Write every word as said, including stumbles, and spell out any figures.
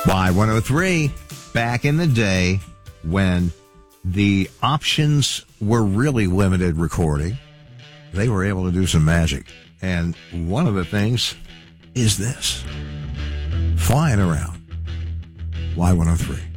Y one oh three, back in the day when the options were really limited recording, they were able to do some magic. And one of the things is this. Flying around. Y one oh three.